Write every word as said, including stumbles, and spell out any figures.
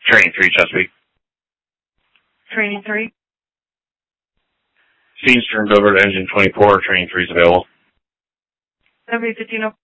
Training three, Chesapeake. Training three. Scene's turned over to engine twenty-four. Training three is available. W fifteen oh